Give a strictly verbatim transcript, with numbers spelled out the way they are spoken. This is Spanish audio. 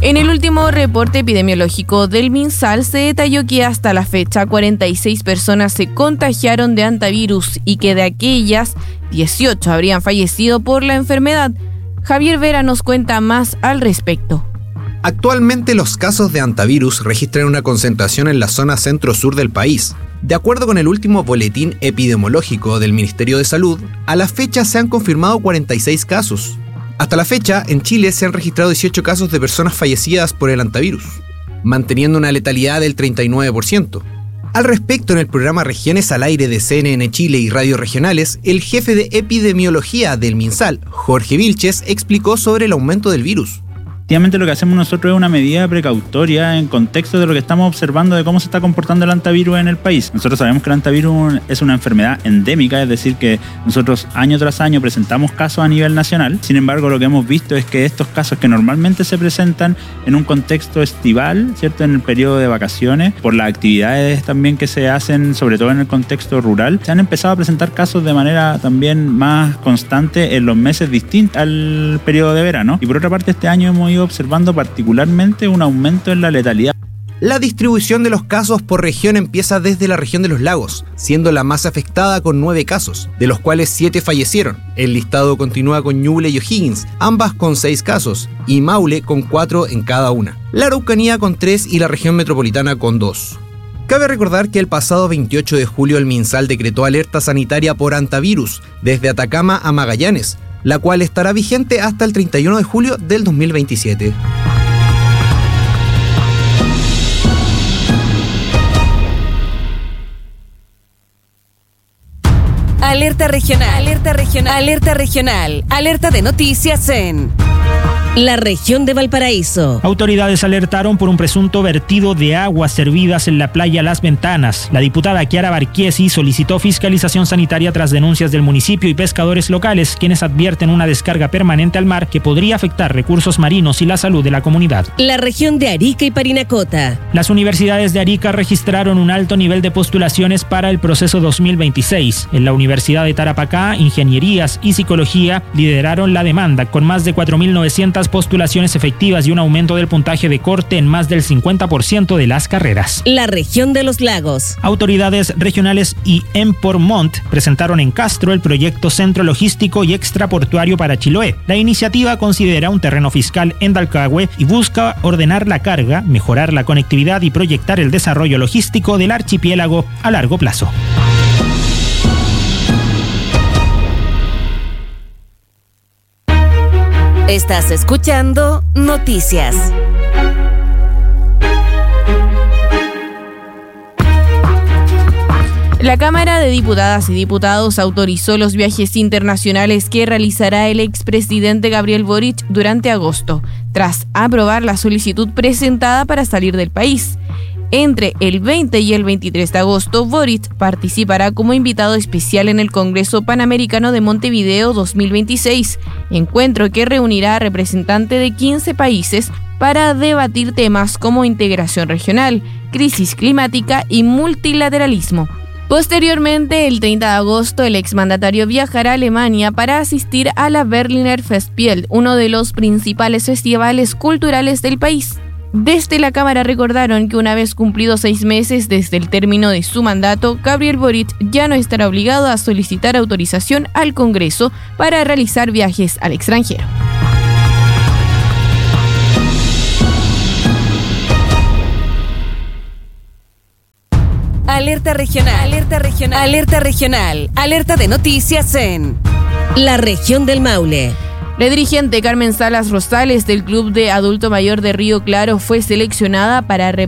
En el último reporte epidemiológico del MinSal se detalló que hasta la fecha cuarenta y seis personas se contagiaron de hantavirus y que de aquellas dieciocho habrían fallecido por la enfermedad. Javier Vera nos cuenta más al respecto. Actualmente los casos de hantavirus registran una concentración en la zona centro-sur del país. De acuerdo con el último boletín epidemiológico del Ministerio de Salud, a la fecha se han confirmado cuarenta y seis casos. Hasta la fecha, en Chile se han registrado dieciocho casos de personas fallecidas por el hantavirus, manteniendo una letalidad del treinta y nueve por ciento. Al respecto, en el programa Regiones al Aire de C N N Chile y radios regionales, el jefe de epidemiología del MinSal, Jorge Vilches, explicó sobre el aumento del virus. Efectivamente, lo que hacemos nosotros es una medida precautoria en contexto de lo que estamos observando de cómo se está comportando el hantavirus en el país. Nosotros sabemos que el hantavirus es una enfermedad endémica, es decir, que nosotros año tras año presentamos casos a nivel nacional. Sin embargo, lo que hemos visto es que estos casos que normalmente se presentan en un contexto estival, ¿cierto?, en el periodo de vacaciones, por las actividades también que se hacen, sobre todo en el contexto rural, se han empezado a presentar casos de manera también más constante en los meses distintos al periodo de verano. Y por otra parte, este año hemos ido observando particularmente un aumento en la letalidad. La distribución de los casos por región empieza desde la región de los lagos, siendo la más afectada con nueve casos, de los cuales siete fallecieron. El listado continúa con Ñuble y O'Higgins, ambas con seis casos, y Maule con cuatro en cada una. La Araucanía con tres y la región metropolitana con dos. Cabe recordar que el pasado veintiocho de julio el MinSal decretó alerta sanitaria por hantavirus desde Atacama a Magallanes, la cual estará vigente hasta el treinta y uno de julio del dos mil veintisiete. Alerta regional, alerta regional, alerta regional, alerta de noticias en la región de Valparaíso. Autoridades alertaron por un presunto vertido de aguas servidas en la playa Las Ventanas. La diputada Kiara Barquiesi solicitó fiscalización sanitaria tras denuncias del municipio y pescadores locales, quienes advierten una descarga permanente al mar que podría afectar recursos marinos y la salud de la comunidad. La región de Arica y Parinacota. Las universidades de Arica registraron un alto nivel de postulaciones para el proceso dos mil veintiséis. En la Universidad de Tarapacá, Ingenierías y Psicología lideraron la demanda con más de cuatro mil novecientas postulaciones efectivas y un aumento del puntaje de corte en más del cincuenta por ciento de las carreras. La región de los lagos. Autoridades regionales y Empormont presentaron en Castro el proyecto Centro Logístico y Extraportuario para Chiloé. La iniciativa considera un terreno fiscal en Dalcahue y busca ordenar la carga, mejorar la conectividad y proyectar el desarrollo logístico del archipiélago a largo plazo. Estás escuchando Noticias. La Cámara de Diputadas y Diputados autorizó los viajes internacionales que realizará el expresidente Gabriel Boric durante agosto, tras aprobar la solicitud presentada para salir del país. Entre el veinte y el veintitrés de agosto, Boric participará como invitado especial en el Congreso Panamericano de Montevideo dos mil veintiséis, encuentro que reunirá a representantes de quince países para debatir temas como integración regional, crisis climática y multilateralismo. Posteriormente, el treinta de agosto, el exmandatario viajará a Alemania para asistir a la Berliner Festspiel, uno de los principales festivales culturales del país. Desde la Cámara recordaron que una vez cumplidos seis meses desde el término de su mandato, Gabriel Boric ya no estará obligado a solicitar autorización al Congreso para realizar viajes al extranjero. Alerta regional, alerta regional, alerta regional, alerta de noticias en la región del Maule. La dirigente Carmen Salas Rosales del Club de Adulto Mayor de Río Claro fue seleccionada para representar